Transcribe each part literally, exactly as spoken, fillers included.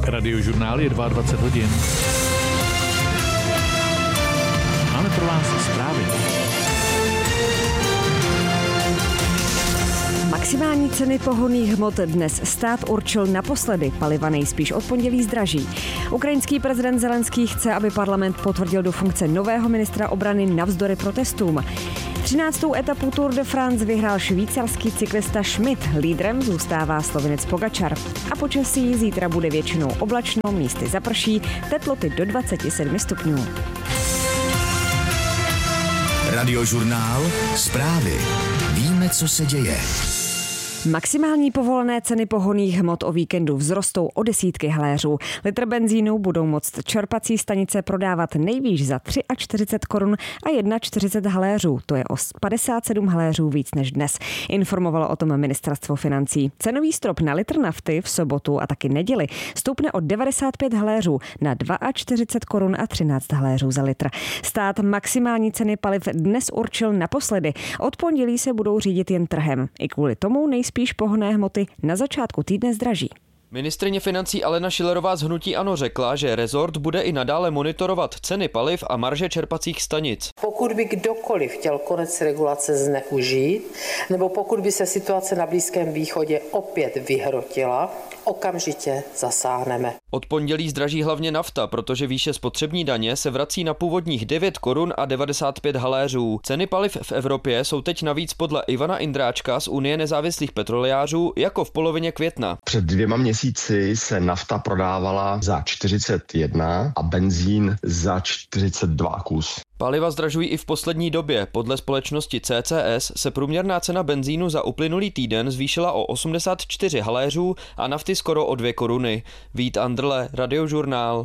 Radiožurnál je dvacet dva hodin. Máme pro vás zprávy. Maximální ceny pohonných hmot dnes stát určil naposledy, paliva nejspíš od pondělí zdraží. Ukrajinský prezident Zelenský chce, aby parlament potvrdil do funkce nového ministra obrany navzdory protestům. třináctou etapu Tour de France vyhrál švýcarský cyklista Schmidt, lídrem zůstává Slovinec Pogačar. A počasí zítra bude většinou oblačno, místy zaprší, teploty do dvacet sedm stupňů. Radiožurnál, zprávy. Víme, co se děje. Maximální povolené ceny pohonných hmot o víkendu vzrostou o desítky haléřů. Litr benzínu budou moct čerpací stanice prodávat nejvýš za čtyřicet tři korun a čtyřicet jedna haléřů. To je o padesát sedm haléřů víc než dnes. Informovalo o tom ministerstvo financí. Cenový strop na litr nafty v sobotu a taky neděli stoupne o devadesát pět haléřů na čtyřicet dva korun a třináct haléřů za litr. Stát maximální ceny paliv dnes určil naposledy. Od pondělí se budou řídit jen trhem. I kvůli tomu nejspíš pohonné hmoty na začátku týdne zdraží. Ministryně financí Alena Schillerová z hnutí ANO řekla, že rezort bude i nadále monitorovat ceny paliv a marže čerpacích stanic. Pokud by kdokoliv chtěl konec regulace zneužít, nebo pokud by se situace na Blízkém východě opět vyhrotila, okamžitě zasáhneme. Od pondělí zdraží hlavně nafta, protože výše spotřební daně se vrací na původních devět korun a devadesát pět haléřů. Ceny paliv v Evropě jsou teď navíc podle Ivana Indráčka z Unie nezávislých petrolejářů jako v polovině května. Před dvěma měsíci se nafta prodávala za čtyřicet jedna a benzín za čtyřicet dva kus. Paliva zdražují i v poslední době. Podle společnosti C C S se průměrná cena benzínu za uplynulý týden zvýšila o osmdesát čtyři haléřů a nafty skoro o dvě koruny. Vít Andrle, Radiožurnál.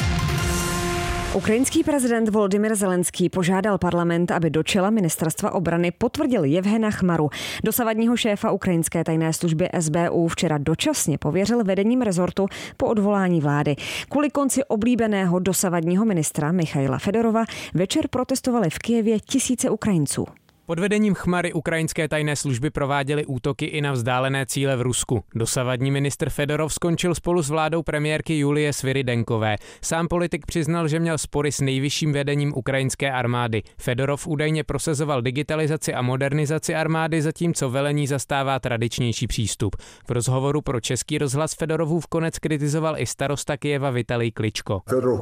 Ukrajinský prezident Volodymyr Zelenský požádal parlament, aby do čela ministerstva obrany potvrdil Jevhena Chmaru. Dosavadního šéfa ukrajinské tajné služby S B U včera dočasně pověřil vedením rezortu po odvolání vlády. Kvůli konci oblíbeného dosavadního ministra Michaila Fedorova večer protestovali v Kyjevě tisíce Ukrajinců. Pod vedením Chmary ukrajinské tajné služby prováděly útoky i na vzdálené cíle v Rusku. Dosavadní ministr Fedorov skončil spolu s vládou premiérky Julie Svyrydenkové. Sám politik přiznal, že měl spory s nejvyšším vedením ukrajinské armády. Fedorov údajně prosazoval digitalizaci a modernizaci armády, zatímco velení zastává tradičnější přístup. V rozhovoru pro Český rozhlas Fedorovův konec kritizoval i starosta Kyjeva Vitalij Kličko.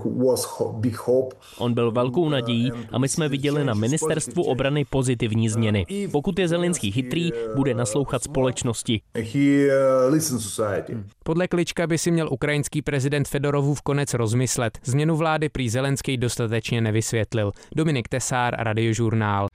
On byl velkou nadějí a my jsme viděli na ministerstvu obrany pozitivní změny. Pokud je Zelenský chytrý, bude naslouchat společnosti. Podle Klička by si měl ukrajinský prezident Fedorovův konec rozmyslet. Změnu vlády prý Zelenský dostatečně nevysvětlil. Dominik Tesár, Radiožurnál.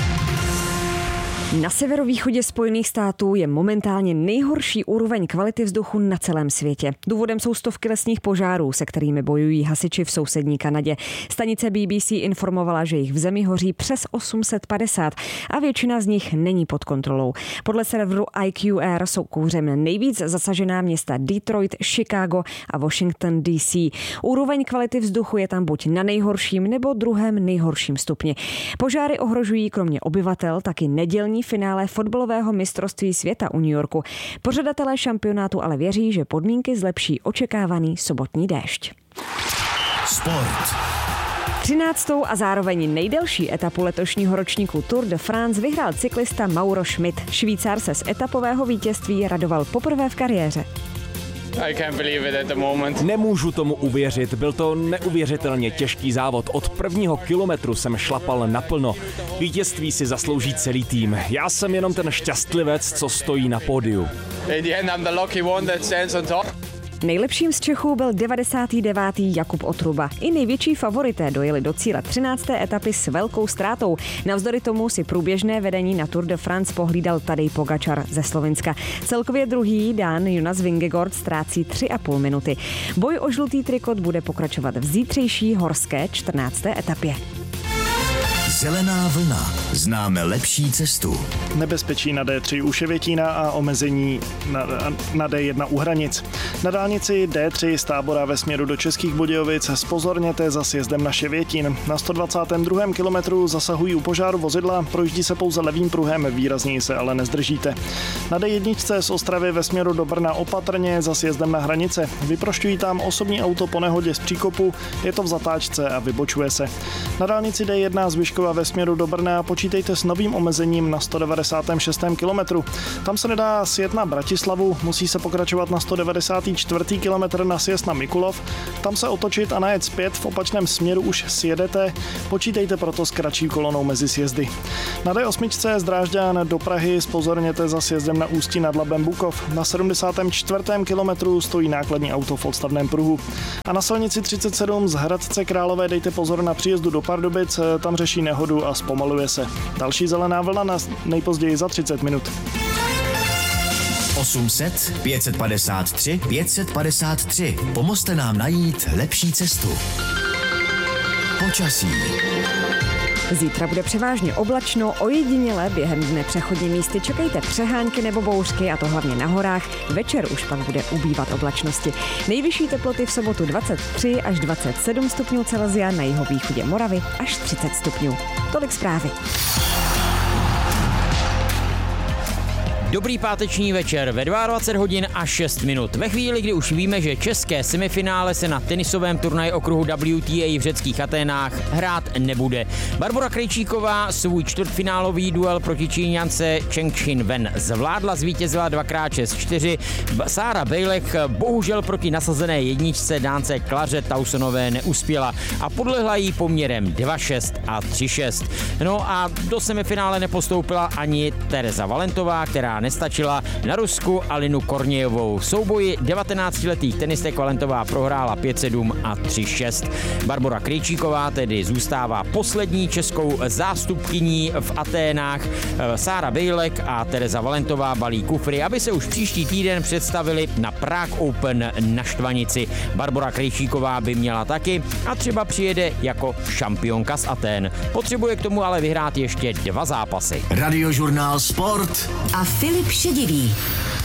Na severovýchodě Spojených států je momentálně nejhorší úroveň kvality vzduchu na celém světě. Důvodem jsou stovky lesních požárů, se kterými bojují hasiči v sousední Kanadě. Stanice B B C informovala, že jich v zemi hoří přes osm set padesát a většina z nich není pod kontrolou. Podle serveru I Q R jsou kouřem nejvíc zasažená města Detroit, Chicago a Washington D C. Úroveň kvality vzduchu je tam buď na nejhorším nebo druhém nejhorším stupni. Požáry ohrožují kromě obyvatel taky nedělní finále fotbalového mistrovství světa u New Yorku. Pořadatelé šampionátu ale věří, že podmínky zlepší očekávaný sobotní déšť. Sport. třináctou a zároveň nejdelší etapu letošního ročníku Tour de France vyhrál cyklista Mauro Schmidt. Švýcar se z etapového vítězství radoval poprvé v kariéře. Nemůžu tomu uvěřit, byl to neuvěřitelně těžký závod. Od prvního kilometru jsem šlapal naplno. Vítězství si zaslouží celý tým. Já jsem jenom ten šťastlivec, co stojí na pódiu. Nejlepším z Čechů byl devadesátý devátý Jakub Otruba. I největší favorité dojeli do cíle třinácté etapy s velkou ztrátou. Navzdory tomu si průběžné vedení na Tour de France pohlídal Tadej Pogačar ze Slovinska. Celkově druhý Dán Jonas Vingegaard ztrácí tři a půl minuty. Boj o žlutý trikot bude pokračovat v zítřejší horské čtrnácté etapě. Zelená vlna. Známe lepší cestu. Nebezpečí na D tři u Ševětína a omezení na, na D jedna u hranic. Na dálnici D tři z Tábora ve směru do Českých Budějovic zpozorněte za sjezdem na Ševětín. Na sto dvacátém druhém kilometru zasahují u požáru vozidla, projíždí se pouze levým pruhem, výrazněji se ale nezdržíte. Na D jedna z Ostravy ve směru do Brna opatrně za sjezdem na hranice. Vyprošťují tam osobní auto po nehodě z příkopu, je to v zatáčce a vybočuje se. Na dálnici D jedna z Vyškova ve směru do Brna počítejte s novým omezením na sto devadesátém šestém kilometru. Tam se nedá sjet na Bratislavu, musí se pokračovat na sto devadesátém čtvrtém kilometru na sjezd na Mikulov. Tam se otočit a najet zpět, v opačném směru už sjedete, počítejte proto s kratší kolonou mezi sjezdy. Na D osm z Drážďan do Prahy zpozorněte za sjezdem na Ústí nad Labem Bukov. Na sedmdesátém čtvrtém kilometru stojí nákladní auto v odstavném pruhu. A na silnici třicet sedm z Hradce Králové dejte pozor na příjezdu do Pardubic, tam řeší nehodu a zpomaluje se. Další zelená vlna na nejpozději za třicet minut. osm set pět set padesát tři pět set padesát tři. Pomozte nám najít lepší cestu. Počasí. Zítra bude převážně oblačno, ojediněle během dne přechodně místy čekejte přehánky nebo bouřky, a to hlavně na horách. Večer už pak bude ubývat oblačnosti. Nejvyšší teploty v sobotu dvacet tři až dvacet sedm stupňů Celsia, na jihovýchodě Moravy až třicet stupňů. Tolik zprávy. Dobrý páteční večer ve dvacet dva hodin a šest minut. Ve chvíli, kdy už víme, že české semifinále se na tenisovém turnaji okruhu W T A v řeckých Aténách hrát nebude. Barbora Krejčíková svůj čtvrtfinálový duel proti Číňance Cheng Xin Wen zvládla, zvítězila dvakrát šest čtyři. Sára Bejlek bohužel proti nasazené jedničce Dánce Klaře Tausonové neuspěla a podlehla jí poměrem dva šest a tři šest. No a do semifinále nepostoupila ani Tereza Valentová, která nestačila na Rusku Alinu Kornějovou. V souboji devatenáctiletých tenistek Valentová prohrála pět sedm a tři šest. Barbora Krejčíková tedy zůstává poslední českou zástupkyní v Aténách. Sára Bejlek a Tereza Valentová balí kufry, aby se už příští týden představili na Prague Open na Štvanici. Barbora Krejčíková by měla taky a třeba přijede jako šampionka z Atén. Potřebuje k tomu ale vyhrát ještě dva zápasy. Radiožurnál Sport a Filip Šedivý.